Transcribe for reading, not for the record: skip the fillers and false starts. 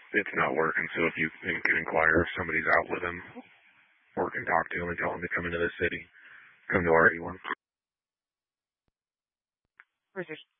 it's not working. So if you can inquire if somebody's out with him, or can talk to him and tell him to come into the city, come to our 81.